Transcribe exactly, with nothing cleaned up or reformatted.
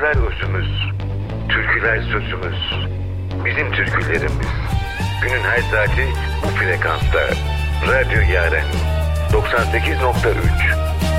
Sözler özümüz, türküler sözümüz. Bizim türkülerimiz. Günün her saati bu frekansta. Radyo Yaren doksan sekiz nokta üç.